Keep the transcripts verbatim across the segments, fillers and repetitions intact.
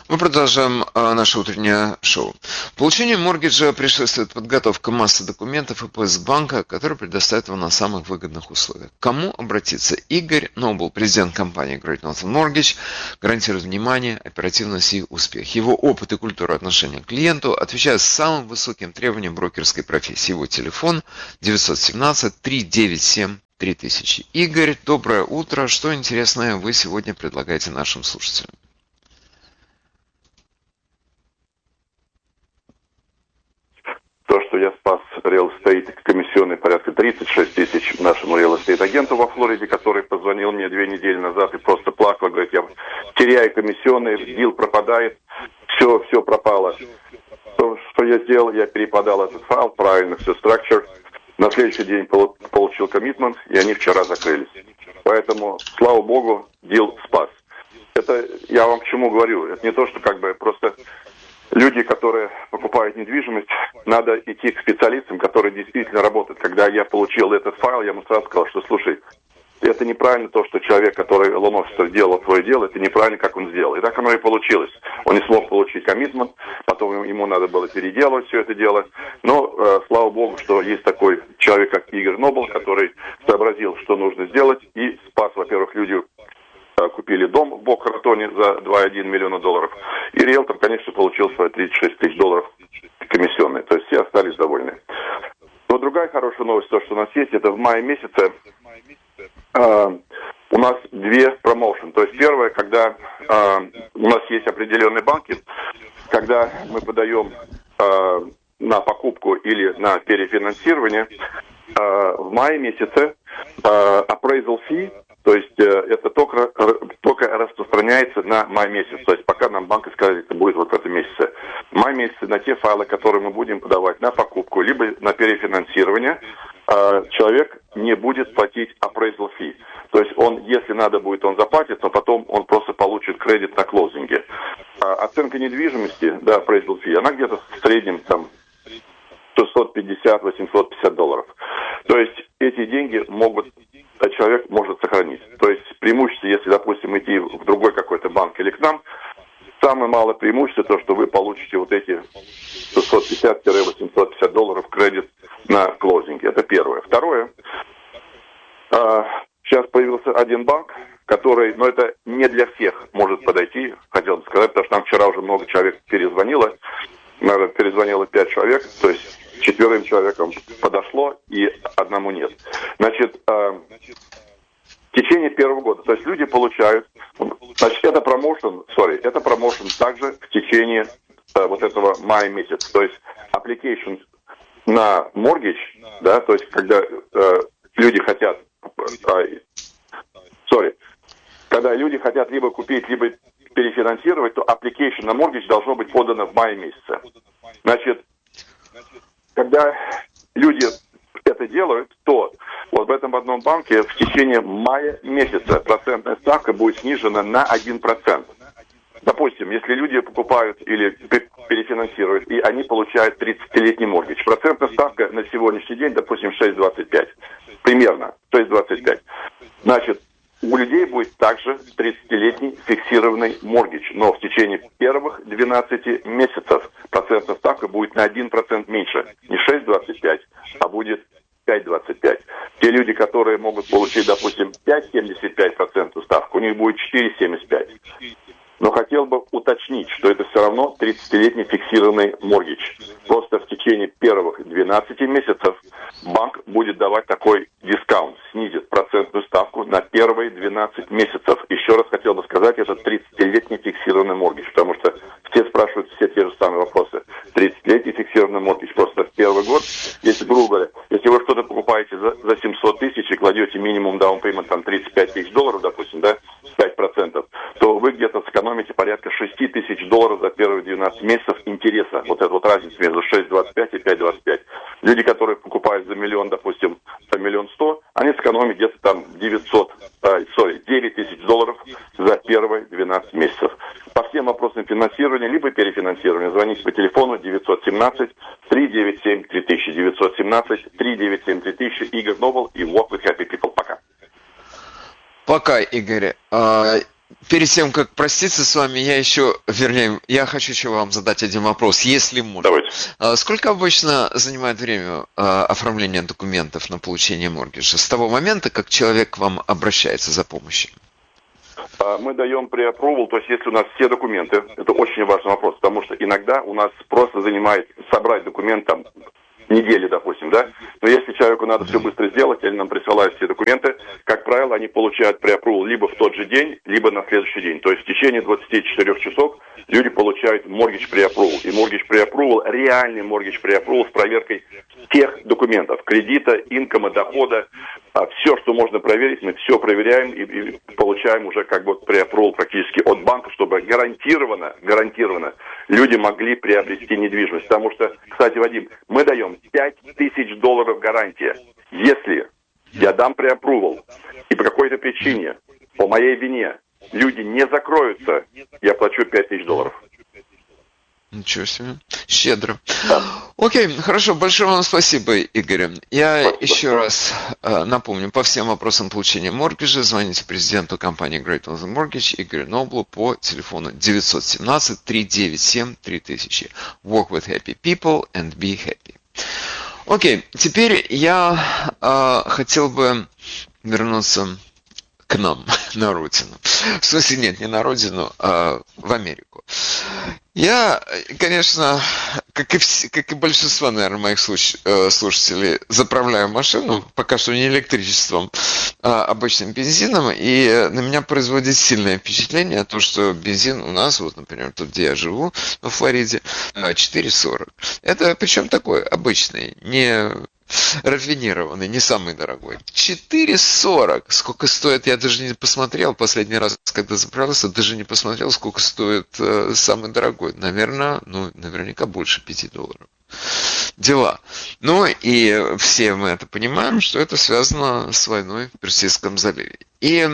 Мы продолжаем а, наше утреннее шоу. Получению моргиджа предшествует подготовка массы документов и поиск банка, который предоставит его на самых выгодных условиях. К кому обратиться? Игорь Нобл, президент компании Great Northern Mortgage, гарантирует внимание, оперативность и успех. Его опыт и культура отношения к клиенту отвечают самым высоким требованиям брокерской профессии. Его телефон девятьсот семнадцать триста девяносто семь три тысячи. Игорь, доброе утро. Что интересное вы сегодня предлагаете нашим слушателям? То, что я спас real estate комиссионный порядка тридцать шесть тысяч нашему real estate агенту во Флориде, который позвонил мне две недели назад и просто плакал, говорит, я теряю комиссионные, дил пропадает, все, все пропало. То, что я сделал, я переподал этот файл, правильно все structure. На следующий день получил коммитмент, и они вчера закрылись. Поэтому, слава богу, дил спас. Это я вам к чему говорю. Это не то, что как бы просто... Люди, которые покупают недвижимость, надо идти к специалистам, которые действительно работают. Когда я получил этот файл, я ему сразу сказал, что, слушай, это неправильно то, что человек, который лон-офисер делал твое дело, это неправильно, как он сделал. И так оно и получилось. Он не смог получить коммитмент, потом ему надо было переделывать все это дело. Но, э, слава богу, что есть такой человек, как Игорь Нобл, который сообразил, что нужно сделать, и спас, во-первых, люди... Купили дом в Бока-Ратоне за два целых одна десятая миллиона долларов. И риэлтор, конечно, получил свои тридцать шесть тысяч долларов комиссионные. То есть все остались довольны. Но другая хорошая новость, то, что у нас есть, это в мае месяце э, у нас две промоушен. То есть первое, когда э, у нас есть определенные банки, когда мы подаем э, на покупку или на перефинансирование, э, в мае месяце э, appraisal fee, то есть э, это только, только распространяется на май месяц. То есть пока нам банк сказали, это будет вот в этом месяце. Май месяц на те файлы, которые мы будем подавать на покупку, либо на перефинансирование, э, человек не будет платить appraisal fee. То есть он, если надо будет, он заплатит, но потом он просто получит кредит на клоузинге. А оценка недвижимости, да, appraisal fee, она где-то в среднем там шестьсот пятьдесят - восемьсот пятьдесят долларов. То есть эти деньги могут, человек может сохранить. То есть преимущество, если, допустим, идти в другой какой-то банк или к нам, самое малое преимущество то, что вы получите вот эти шестьсот пятьдесят - восемьсот пятьдесят долларов кредит на клоузинге. Это первое. Второе. Сейчас появился один банк, который, но это не для всех может подойти, хотел бы сказать, потому что нам вчера уже много человек перезвонило. Наверное, перезвонило пять человек, то есть четверым человекам подошло и одному нет. Значит, э, в течение первого года, то есть люди получают, значит, это промоушен, sorry, это промоушен также в течение э, вот этого мая месяца. То есть application на mortgage, да, то есть когда э, люди хотят, э, sorry, когда люди хотят либо купить, либо перефинансировать, то application на mortgage должно быть подано в мае месяце. Значит, когда люди это делают, то вот в этом одном банке в течение мая месяца процентная ставка будет снижена на один процент. Допустим, если люди покупают или перефинансируют, и они получают тридцатилетний моргидж, процентная ставка на сегодняшний день, допустим, шесть целых двадцать пять. Примерно шесть целых двадцать пять. Значит, у людей будет также тридцатилетний фиксированный моргидж, но в течение первых двенадцати месяцев процентная ставка будет на один процент меньше. Не шесть целых двадцать пять, а будет пять целых двадцать пять. Те люди, которые могут получить, допустим, пять целых семьдесят пять процентов ставку, у них будет четыре целых семьдесят пять. Но хотел бы уточнить, что это все равно тридцатилетний фиксированный моргидж. Просто в течение первых двенадцати месяцев банк будет давать такой дискаунт, снизит процентную ставку на первые двенадцать месяцев. Еще раз хотел бы сказать, это тридцатилетний фиксированный моргидж, потому что все спрашивают все те же самые вопросы. тридцатилетний фиксированный моргидж просто в первый год, если, грубо говоря, если вы что-то покупаете за, за семьсот тысяч и кладете минимум даун пеймент, там тридцать пять тысяч долларов, допустим, да, пять процентов, то вы где-то сэкономите порядка шесть тысяч долларов за первые двенадцать месяцев интереса. Вот эта вот разница между шесть целых двадцать пять и пять целых двадцать пять. Люди, которые покупают за миллион, допустим, за миллион сто, они сэкономят где-то там девятьсот, э, sorry, девять тысяч долларов за первые двенадцать месяцев. По всем вопросам финансирования, либо перефинансирования, звоните по телефону девятьсот семнадцать триста девяносто семь три тысячи, девятьсот семнадцать триста девяносто семь три тысячи, Игорь Нобл и Walk with Happy People. Пока. Пока, Игорь. А, перед тем, как проститься с вами, я еще, вернее, я хочу еще вам задать один вопрос, если можно. Давайте. Сколько обычно занимает время оформление документов на получение моргиджа? С того момента, как человек к вам обращается за помощью? Мы даем pre-approval, то есть если у нас все документы, это очень важный вопрос, потому что иногда у нас просто занимает собрать документ там недели, допустим, да, но если человеку надо все быстро сделать, или нам присылают все документы, как правило, они получают pre-approval либо в тот же день, либо на следующий день, то есть в течение двадцати четырёх часов люди получают mortgage pre-approval, и mortgage pre-approval, реальный mortgage pre-approval с проверкой тех документов, кредита, инкома, дохода, все, что можно проверить, мы все проверяем и, и получаем уже как бы pre-approval практически от банка, чтобы гарантированно, гарантированно люди могли приобрести недвижимость. Потому что, кстати, Вадим, мы даем пять тысяч долларов гарантия. Если я дам pre-approval и по какой-то причине, по моей вине, люди не закроются, я плачу пять тысяч долларов. Ничего себе. Щедро. Да. Окей, хорошо. Большое вам спасибо, Игорь. Я спасибо. Еще раз э, напомню, по всем вопросам получения моргиджа звоните президенту компании Great Northern Mortgage Игорю Ноблу по телефону девятьсот семнадцать триста девяносто семь три тысячи. Work with happy people and be happy. Окей, теперь я э, хотел бы вернуться к нам, на родину. В смысле, нет, не на родину, а в Америку. Я, конечно, как и, все, как и большинство, наверное, моих слушателей, заправляю машину, пока что не электричеством, а обычным бензином, и на меня производит сильное впечатление то, что бензин у нас, вот, например, тут, где я живу, во Флориде, четыре сорок. Это причем такой обычный, не рафинированный, не самый дорогой. четыре сорок. Сколько стоит, я даже не посмотрел. Последний раз, когда заправился, даже не посмотрел, сколько стоит э, самый дорогой. Наверное, ну, наверняка больше пяти долларов. Дела. Ну, и все мы это понимаем, что это связано с войной в Персидском заливе. И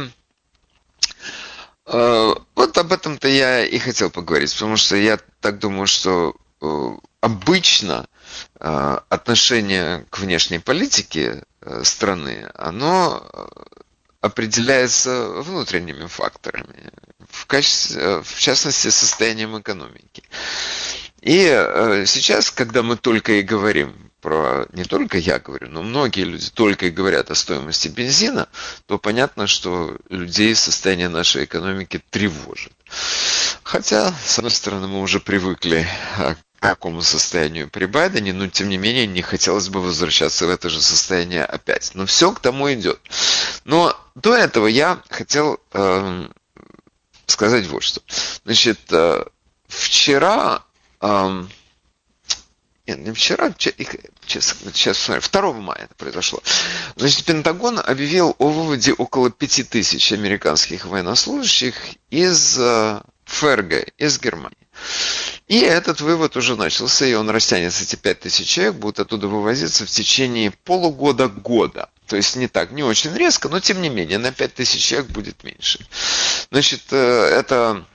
э, вот об этом-то я и хотел поговорить, потому что я так думаю, что э, обычно отношение к внешней политике страны, оно определяется внутренними факторами, в, качестве, в частности, состоянием экономики. И сейчас, когда мы только и говорим про, не только я говорю, но многие люди только и говорят о стоимости бензина, то понятно, что людей состояние нашей экономики тревожит. Хотя, с одной стороны, мы уже привыкли к такому состоянию при Байдене, но тем не менее не хотелось бы возвращаться в это же состояние опять. Но все к тому идет. Но до этого я хотел э, сказать вот что. Значит, э, вчера, э, нет, не вчера, сейчас, сейчас посмотрим, второго мая это произошло. Значит, Пентагон объявил о выводе около пяти тысяч американских военнослужащих из э, ФРГ, из Германии. И этот вывод уже начался, и он растянется, эти пять тысяч человек будут оттуда вывозиться в течение полугода-года. То есть не так, не очень резко, но тем не менее, на пять тысяч человек будет меньше. Значит, это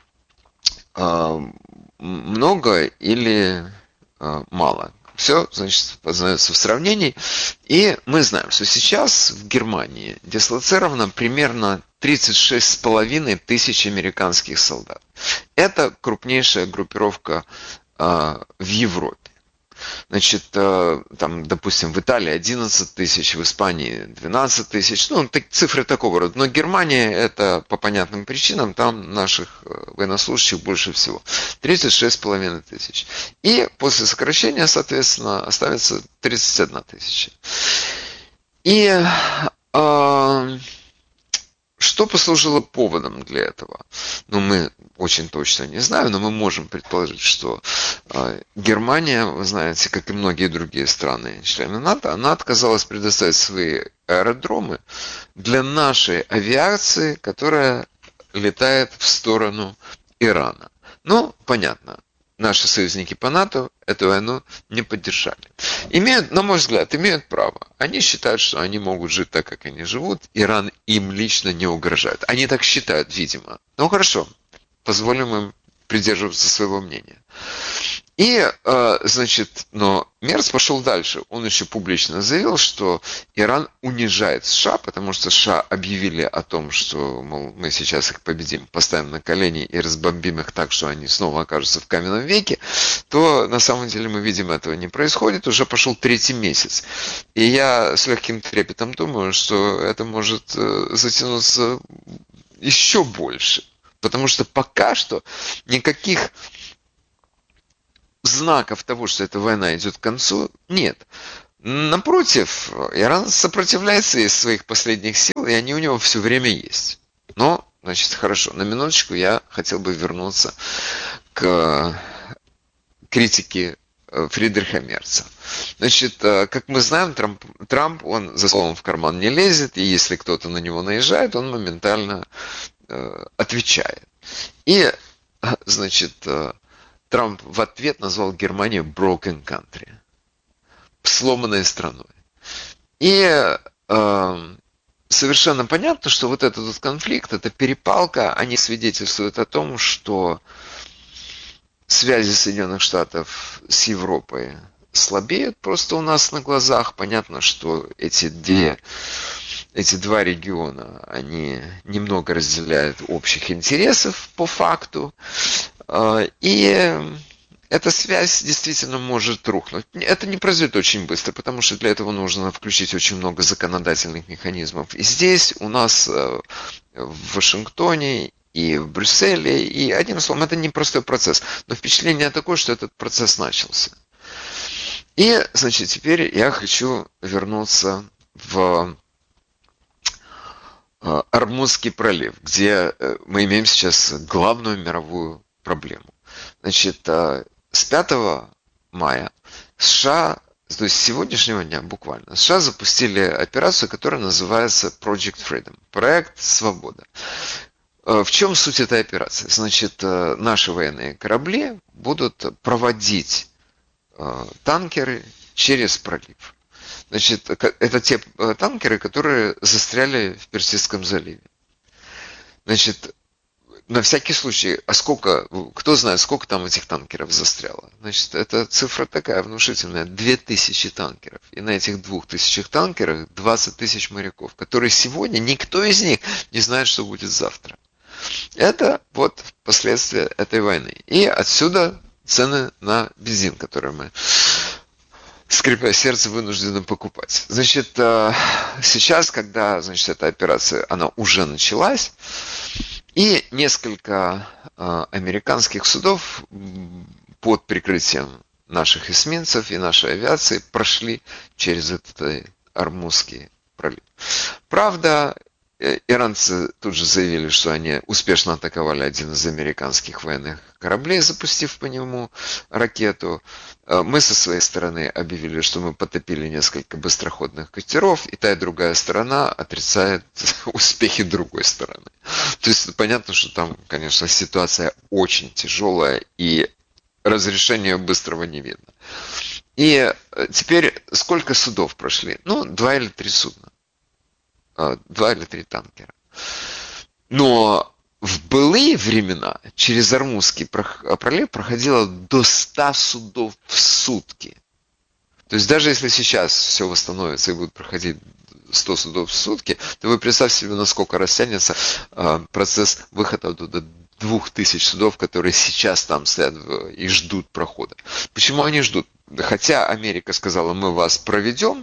много или мало? Все, значит, познается в сравнении. И мы знаем, что сейчас в Германии дислоцировано примерно тридцать шесть с половиной тысяч американских солдат. Это крупнейшая группировка э, в Европе. Значит, э, там, допустим, в Италии одиннадцать тысяч, в Испании двенадцать тысяч. Ну, так, цифры такого рода. Но Германия, это по понятным причинам, там наших военнослужащих больше всего. тридцать шесть с половиной тысяч. И после сокращения, соответственно, останется тридцать одна тысяча. И э, что послужило поводом для этого? Ну, мы очень точно не знаем, но мы можем предположить, что э, Германия, вы знаете, как и многие другие страны, члены НАТО, она отказалась предоставить свои аэродромы для нашей авиации, которая летает в сторону Ирана. Ну, понятно. Наши союзники по НАТО эту войну не поддержали. Имеют, на мой взгляд, имеют право. Они считают, что они могут жить так, как они живут. Иран им лично не угрожает. Они так считают, видимо. Ну, хорошо. Позволим им придерживаться своего мнения. И, значит, но Мерц пошел дальше. Он еще публично заявил, что Иран унижает США, потому что США объявили о том, что, мол, мы сейчас их победим, поставим на колени и разбомбим их так, что они снова окажутся в каменном веке, то на самом деле мы видим, этого не происходит. Уже пошел третий месяц. И я с легким трепетом думаю, что это может затянуться еще больше. Потому что пока что никаких знаков того, что эта война идет к концу, нет. Напротив, Иран сопротивляется из своих последних сил, и они у него все время есть. Но, значит, хорошо, на минуточку я хотел бы вернуться к критике Фридриха Мерца. Значит, как мы знаем, Трамп, Трамп, он за словом в карман не лезет, и если кто-то на него наезжает, он моментально э, отвечает. И, значит, Трамп в ответ назвал Германию broken country, сломанной страной. И э, совершенно понятно, что вот этот вот конфликт, эта перепалка, они свидетельствуют о том, что связи Соединенных Штатов с Европой слабеют просто у нас на глазах. Понятно, что эти две, эти два региона, они немного разделяют общих интересов по факту. И эта связь действительно может рухнуть. Это не произойдет очень быстро, потому что для этого нужно включить очень много законодательных механизмов. И здесь у нас в Вашингтоне и в Брюсселе, и одним словом, это непростой процесс. Но впечатление такое, что этот процесс начался. И, значит, теперь я хочу вернуться в Ормузский пролив, где мы имеем сейчас главную мировую проблему. Значит, с пятого мая США, то есть с сегодняшнего дня буквально, США запустили операцию, которая называется Project Freedom, проект «Свобода». В чем суть этой операции? Значит, наши военные корабли будут проводить танкеры через пролив. Значит, это те танкеры, которые застряли в Персидском заливе. Значит, на всякий случай, а сколько, кто знает, сколько там этих танкеров застряло? Значит, это цифра такая внушительная, две тысячи танкеров. И на этих двух тысячах танкерах двадцать тысяч моряков, которые сегодня, никто из них не знает, что будет завтра. Это вот последствия этой войны. И отсюда цены на бензин, которые мы, скрипя сердце, вынуждены покупать. Значит, сейчас, когда, значит, эта операция, она уже началась, и несколько американских судов под прикрытием наших эсминцев и нашей авиации прошли через этот Ормузский пролив. Правда, иранцы тут же заявили, что они успешно атаковали один из американских военных кораблей, запустив по нему ракету. Мы со своей стороны объявили, что мы потопили несколько быстроходных катеров, и та и другая сторона отрицает успехи другой стороны. То есть понятно, что там, конечно, ситуация очень тяжелая, и разрешения быстрого не видно. И теперь сколько судов прошли? Ну, два или три судна. Два или три танкера. Но в былые времена через Ормузский пролив проходило до ста судов в сутки. То есть даже если сейчас все восстановится и будет проходить сто судов в сутки, то вы представьте себе, насколько растянется процесс выхода до двух тысяч судов, которые сейчас там стоят и ждут прохода. Почему они ждут? Хотя Америка сказала, мы вас проведем,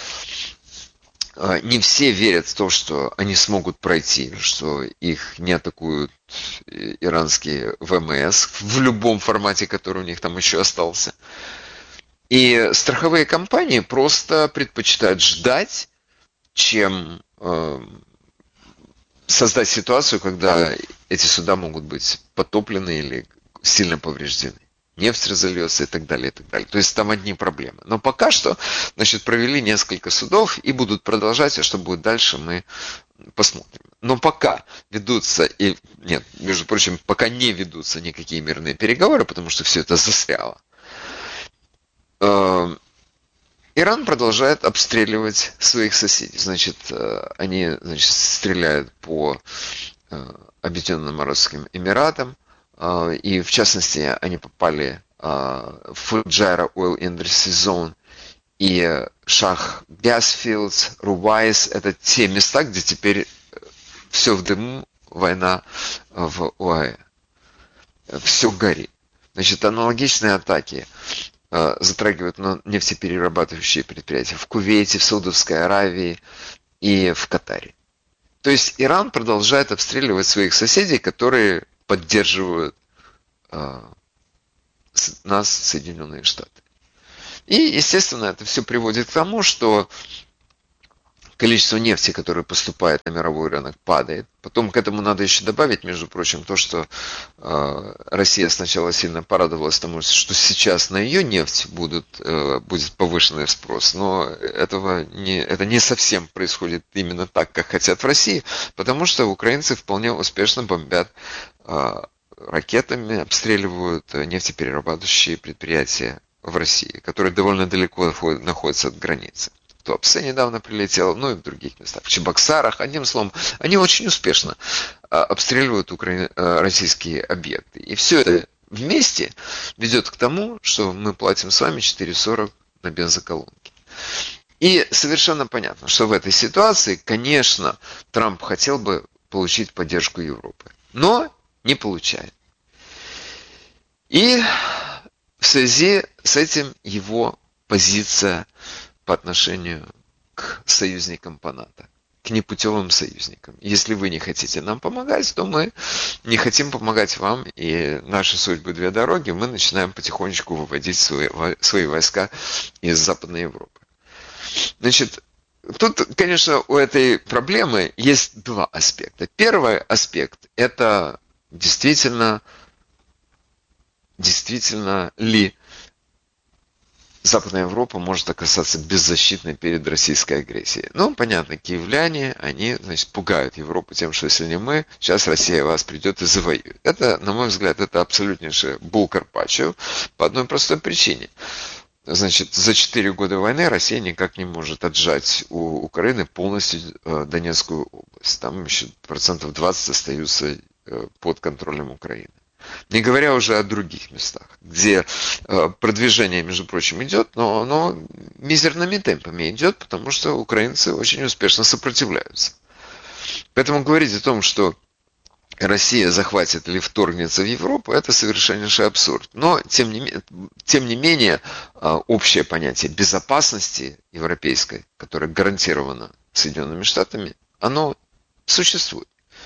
не все верят в то, что они смогут пройти, что их не атакуют иранские ВМС в любом формате, который у них там еще остался. И страховые компании просто предпочитают ждать, чем э, создать ситуацию, когда эти суда могут быть потоплены или сильно повреждены. Нефть разольется и так далее, и так далее. То есть там одни проблемы. Но пока что, значит, провели несколько судов и будут продолжать, а что будет дальше, мы посмотрим. Но пока ведутся, и нет, между прочим, пока не ведутся никакие мирные переговоры, потому что все это застряло, Иран продолжает обстреливать своих соседей. Значит, они, значит, стреляют по Объединенным Арабским Эмиратам, и в частности они попали Fujairah Oil Industry Zone и Shah Gas Fields, Ruwais – это те места, где теперь все в дыму, война в ОАЭ. Все горит. Значит, аналогичные атаки э, затрагивают ну, нефтеперерабатывающие предприятия в Кувейте, в Саудовской Аравии и в Катаре. То есть Иран продолжает обстреливать своих соседей, которые поддерживают э, нас, Соединенные Штаты. И, естественно, это все приводит к тому, что количество нефти, которое поступает на мировой рынок, падает. Потом к этому надо еще добавить, между прочим, то, что э, Россия сначала сильно порадовалась тому, что сейчас на ее нефть будут, э, будет повышенный спрос. Но этого не, это не совсем происходит именно так, как хотят в России, потому что украинцы вполне успешно бомбят э, ракетами, обстреливают нефтеперерабатывающие предприятия в России, которые довольно далеко находятся от границы. В Туапсе недавно прилетело, ну и в других местах, в Чебоксарах. Одним словом, они очень успешно а, обстреливают укра... а, российские объекты. И все это вместе ведет к тому, что мы платим с вами четыре сорок на бензоколонке. И совершенно понятно, что в этой ситуации, конечно, Трамп хотел бы получить поддержку Европы, но не получает. И в связи с этим его позиция по отношению к союзникам по НАТО, к непутевым союзникам. Если вы не хотите нам помогать, то мы не хотим помогать вам, и наши судьбы две дороги, мы начинаем потихонечку выводить свои, свои войска из Западной Европы. Значит, тут, конечно, у этой проблемы есть два аспекта. Первый аспект – это действительно, действительно ли Западная Европа может оказаться беззащитной перед российской агрессией. Ну, понятно, киевляне, они, значит, пугают Европу тем, что если не мы, сейчас Россия вас придет и завоюет. Это, на мой взгляд, это абсолютнейший бул Карпаччо по одной простой причине. Значит, за четыре года войны Россия никак не может отжать у Украины полностью Донецкую область. Там еще процентов двадцать остаются под контролем Украины. Не говоря уже о других местах, где э, продвижение, между прочим, идет, но оно мизерными темпами идет, потому что украинцы очень успешно сопротивляются. Поэтому говорить о том, что Россия захватит или вторгнется в Европу, это совершеннейший абсурд. Но, тем не, тем не менее, э, общее понятие безопасности европейской, которое гарантировано Соединенными Штатами, оно существует.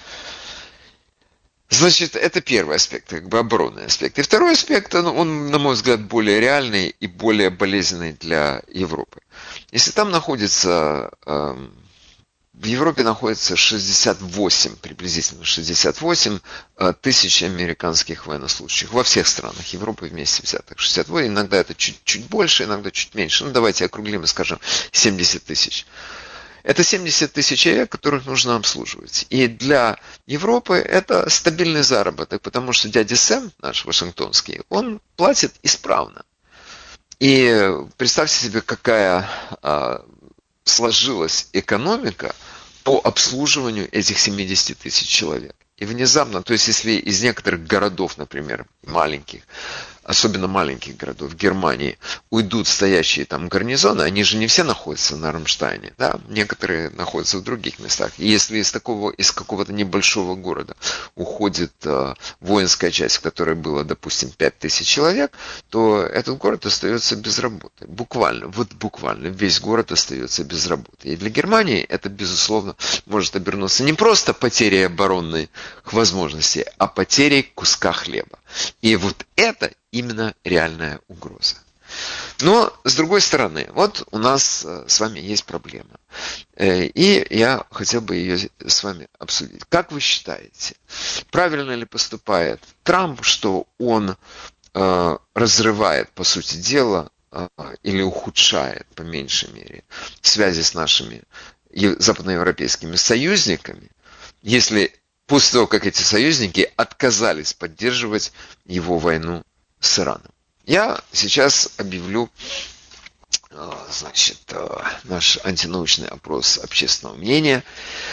Значит, это первый аспект, как бы оборонный аспект. И второй аспект, он, он, на мой взгляд, более реальный и более болезненный для Европы. Если там находится, э, в Европе находится шестьдесят восемь, приблизительно шестьдесят восемь э, тысяч американских военнослужащих во всех странах Европы вместе взятых. шестьдесят восемь, иногда это чуть-чуть больше, иногда чуть меньше. Ну, давайте округлим и скажем семьдесят тысяч. Это семьдесят тысяч человек, которых нужно обслуживать. И для Европы это стабильный заработок, потому что дядя Сэм, наш вашингтонский, он платит исправно. И представьте себе, какая а, сложилась экономика по обслуживанию этих семидесяти тысяч человек. И внезапно, то есть если из некоторых городов, например, маленьких, особенно маленьких городов Германии, уйдут стоящие там гарнизоны, они же не все находятся на Рамштайне, да, некоторые находятся в других местах. И если из такого, из какого-то небольшого города уходит э, воинская часть, в которой было, допустим, пять тысяч человек, то этот город остается без работы. Буквально, вот буквально весь город остается без работы. И для Германии это, безусловно, может обернуться не просто потерей оборонной возможностей, а потерей куска хлеба. И вот это именно реальная угроза. Но, с другой стороны, вот у нас с вами есть проблема. И я хотел бы ее с вами обсудить. Как вы считаете, правильно ли поступает Трамп, что он разрывает, по сути дела, или ухудшает, по меньшей мере, связи с нашими западноевропейскими союзниками, если после того, как эти союзники отказались поддерживать его войну с Ираном? Я сейчас объявлю, значит, наш антинаучный опрос общественного мнения.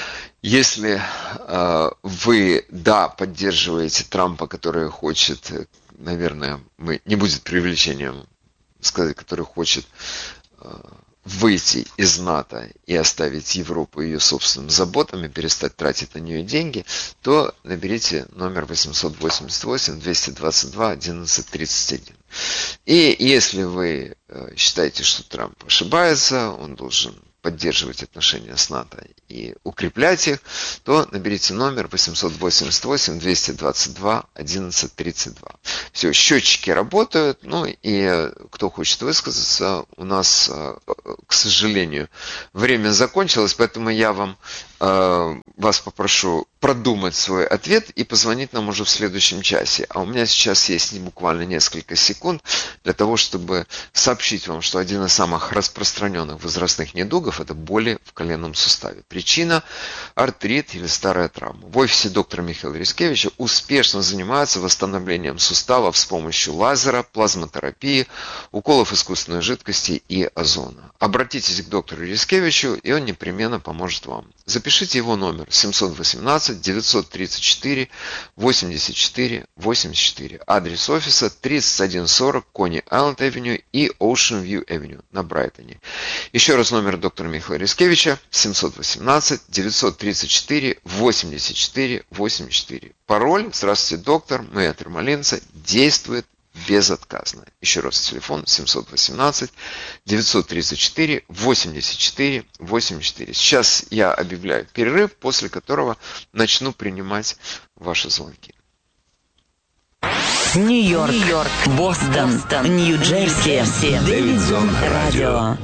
Если э, вы, да, поддерживаете Трампа, который хочет, наверное, мы, не будет преувеличением сказать, который хочет э, выйти из НАТО и оставить Европу ее собственными заботами, перестать тратить на нее деньги, то наберите номер восемьсот восемьдесят восемь двести двадцать два одиннадцать тридцать один. И если вы э, считаете, что Трамп ошибается, он должен поддерживать отношения с НАТО и укреплять их, то наберите номер восемьсот восемьдесят восемь двести двадцать два одиннадцать тридцать два. Все, счетчики работают, ну и кто хочет высказаться, у нас, к сожалению, время закончилось, поэтому я вам, вас попрошу продумать свой ответ и позвонить нам уже в следующем часе. А у меня сейчас есть буквально несколько секунд для того, чтобы сообщить вам, что один из самых распространенных возрастных недугов – это боли в коленном суставе. Причина – артрит или старая травма. В офисе доктора Михаила Рискевича успешно занимаются восстановлением суставов с помощью лазера, плазмотерапии, уколов искусственной жидкости и озона. Обратитесь к доктору Рискевичу, и он непременно поможет вам. Запишите его номер семьсот восемнадцать девятьсот тридцать четыре восемьдесят четыре восемьдесят четыре. Адрес офиса тридцать один сорок Coney Island Avenue и Ocean View Avenue на Брайтоне. Еще раз номер доктора Михаила Рискевича семьсот восемнадцать девятьсот тридцать четыре восемьдесят четыре восемьдесят четыре. Пароль «Здравствуйте, доктор», моя термолинза действует безотказно. Еще раз телефон семьсот восемнадцать девятьсот тридцать четыре восемьдесят четыре восемьдесят четыре. Сейчас я объявляю перерыв, после которого начну принимать ваши звонки. Нью-Йорк, Нью-Йорк, Бостон, Бостон, Нью-Джерси, Дэвидсон Радио.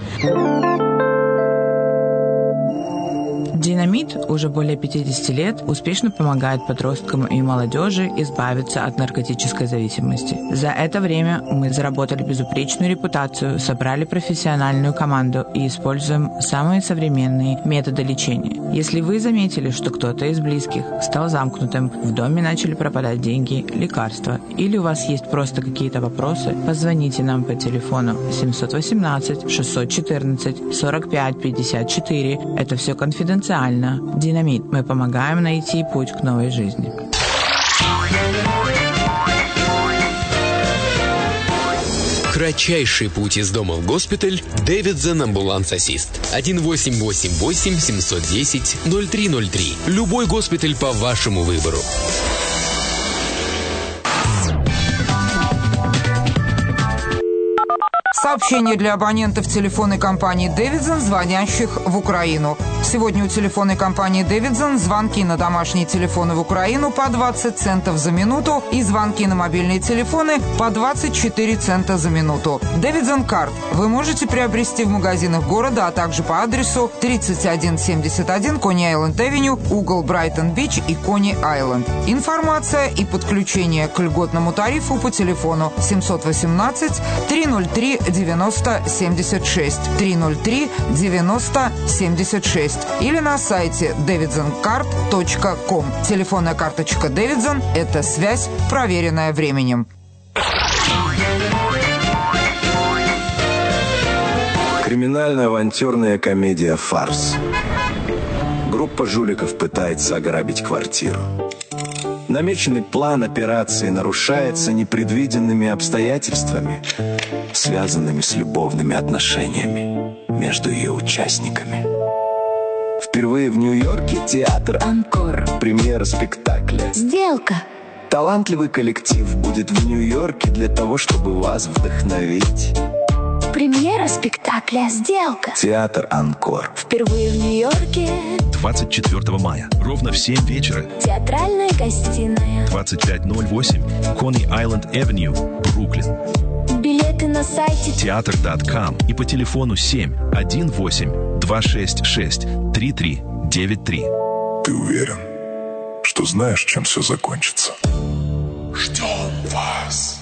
Динамит уже более пятьдесят лет успешно помогает подросткам и молодежи избавиться от наркотической зависимости. За это время мы заработали безупречную репутацию, собрали профессиональную команду и используем самые современные методы лечения. Если вы заметили, что кто-то из близких стал замкнутым, в доме начали пропадать деньги, лекарства, или у вас есть просто какие-то вопросы, позвоните нам по телефону семьсот восемнадцать шестьсот четырнадцать сорок пять пятьдесят четыре. Это все конфиденциально. Динамит. Мы помогаем найти путь к новой жизни. Кратчайший путь из дома в госпиталь. Дэвидсон Амбуланс Ассист. один восемь восемь восемь семь один ноль ноль три ноль три. Любой госпиталь по вашему выбору. Сообщение для абонентов телефонной компании «Дэвидсон», звонящих в Украину. Сегодня у телефонной компании «Дэвидсон» звонки на домашние телефоны в Украину по двадцать центов за минуту и звонки на мобильные телефоны по двадцать четыре цента за минуту. «Дэвидсон Карт» вы можете приобрести в магазинах города, а также по адресу тридцать один семьдесят один Coney Island Avenue, угол Брайтон-Бич и Coney Island. Информация и подключение к льготному тарифу по телефону семьсот восемнадцать триста три девяносто семьдесят шесть триста три девяносто семьдесят шесть или на сайте дэвидсон карт точка ком. Телефонная карточка Дэвидсон – это связь, проверенная временем. Криминально-авантюрная комедия «Фарс». Группа жуликов пытается ограбить квартиру. Намеченный план операции нарушается непредвиденными обстоятельствами, связанными с любовными отношениями между ее участниками. Впервые в Нью-Йорке театр «Анкор». Премьера спектакля «Сделка». Талантливый коллектив будет в Нью-Йорке для того, чтобы вас вдохновить. Премьера спектакля «Сделка». Театр «Анкор». Впервые в Нью-Йорке. двадцать четвертого мая. Ровно в семь вечера. Театральная гостиная. двадцать пять ноль восемь Coney Island Avenue, Бруклин. Билеты на сайте театр точка ком и по телефону семь один восемь два шесть шесть три три девять три. Ты уверен, что знаешь, чем все закончится? Ждем вас.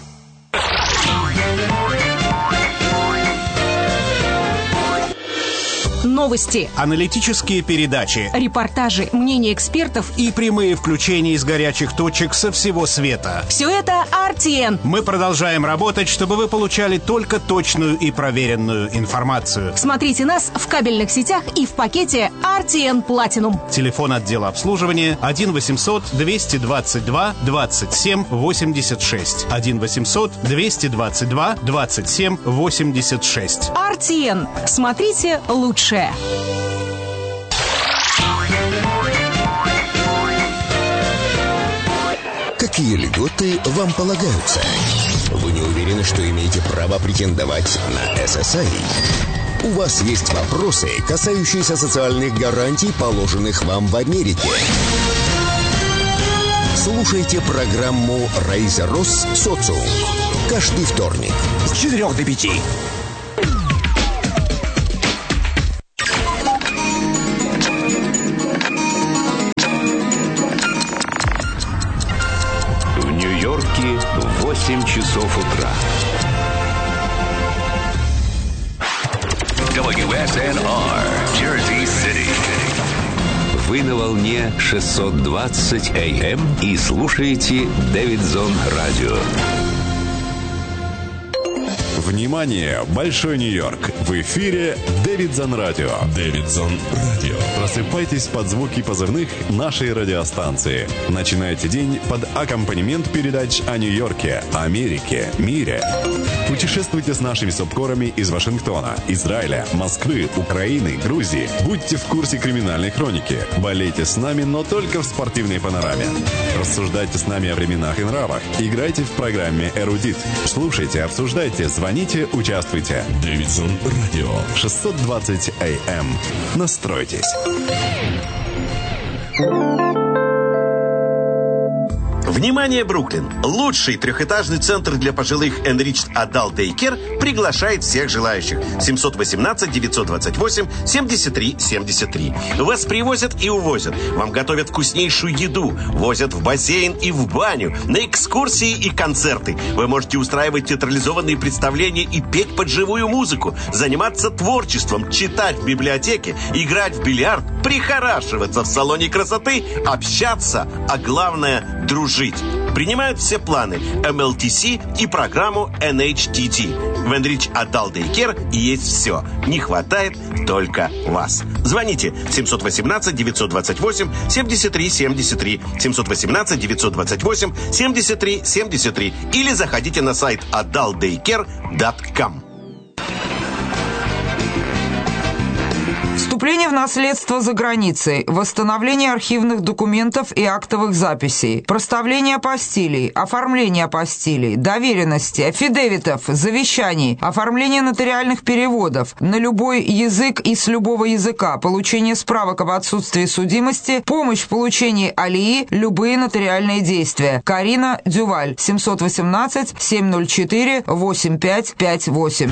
Новый новости, аналитические передачи, репортажи, мнения экспертов и прямые включения из горячих точек со всего света. Все это ар ти эн. Мы продолжаем работать, чтобы вы получали только точную и проверенную информацию. Смотрите нас в кабельных сетях и в пакете ар ти эн Platinum. Телефон отдела обслуживания один восемьсот двести двадцать два двадцать семь восемьдесят шесть. один восемьсот двести двадцать два двадцать семь восемьдесят шесть. ар ти эн. Смотрите лучшее. Какие льготы вам полагаются? Вы не уверены, что имеете право претендовать на эс эс ай? У вас есть вопросы, касающиеся социальных гарантий, положенных вам в Америке? Слушайте программу «Райза Росс. Социум» каждый вторник с четырёх до пяти. В Нью-Йорке восемь часов утра. дабл ю эс эн ар, Jersey City. Вы на волне шестьсот двадцать эй эм и слушаете Дэвидсон Радио. Внимание! Большой Нью-Йорк! В эфире Дэвидсон Радио. Дэвидсон Радио. Просыпайтесь под звуки позывных нашей радиостанции. Начинайте день под аккомпанемент передач о Нью-Йорке, Америке, мире. Путешествуйте с нашими субкорами из Вашингтона, Израиля, Москвы, Украины, Грузии. Будьте в курсе криминальной хроники. Болейте с нами, но только в спортивной панораме. Рассуждайте с нами о временах и нравах. Играйте в программе «Эрудит». Слушайте, обсуждайте, звоните, участвуйте. Дэвидсон Радио. шестьсот двадцать эй эм. Настройтесь. Внимание, Бруклин! Лучший трехэтажный центр для пожилых Enriched Adult Daycare приглашает всех желающих. семьсот восемнадцать девятьсот двадцать восемь семьдесят три семьдесят три. Вас привозят и увозят. Вам готовят вкуснейшую еду. Возят в бассейн и в баню. На экскурсии и концерты. Вы можете устраивать театрализованные представления и петь под живую музыку. Заниматься творчеством, читать в библиотеке, играть в бильярд, прихорашиваться в салоне красоты, общаться, а главное – дружить. Принимают все планы эм эл ти си и программу эн эйч ти ти. В Enriched Adult Daycare есть все. Не хватает только вас. Звоните семьсот восемнадцать девятьсот двадцать восемь семьдесят три семьдесят три, семьсот восемнадцать девятьсот двадцать восемь семьдесят три семьдесят три или заходите на сайт адалт дейкер точка ком. Вступление в наследство за границей, восстановление архивных документов и актовых записей, проставление апостилей, оформление апостилей, доверенности, аффидевитов, завещаний, оформление нотариальных переводов на любой язык и с любого языка, получение справок об отсутствии судимости, помощь в получении алии, любые нотариальные действия. Карина Дюваль, семьсот восемнадцать семьсот четыре восемь пять пять восемь.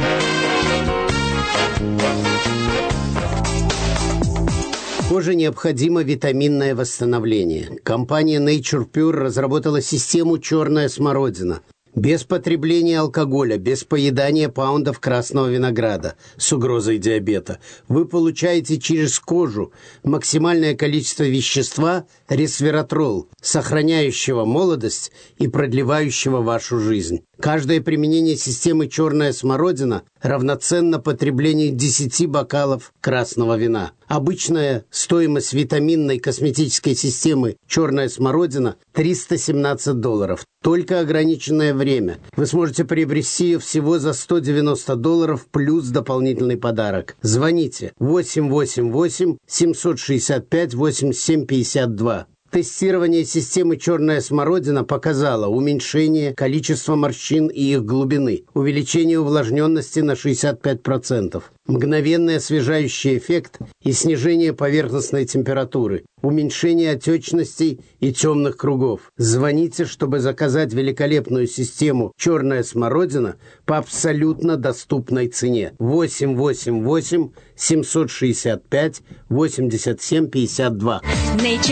Коже необходимо витаминное восстановление. Компания Nature Pure разработала систему «Черная смородина». Без потребления алкоголя, без поедания паундов красного винограда с угрозой диабета. Вы получаете через кожу максимальное количество вещества ресвератрол, сохраняющего молодость и продлевающего вашу жизнь. Каждое применение системы «Черная смородина» равноценно потреблению десяти бокалов красного вина. Обычная стоимость витаминной косметической системы «Черная смородина» триста семнадцать долларов. Только ограниченное время. Вы сможете приобрести ее всего за сто девяносто долларов плюс дополнительный подарок. Звоните восемь восемь восемь семьсот шестьдесят пять восемьдесят семь пятьдесят два. Тестирование системы «Черная смородина» показало уменьшение количества морщин и их глубины, увеличение увлажненности на шестьдесят пять процентов, мгновенный освежающий эффект и снижение поверхностной температуры, уменьшение отечностей и темных кругов. Звоните, чтобы заказать великолепную систему «Черная смородина» по абсолютно доступной цене. восемь восемь восемь семьсот шестьдесят пять восемьдесят семь пятьдесят два.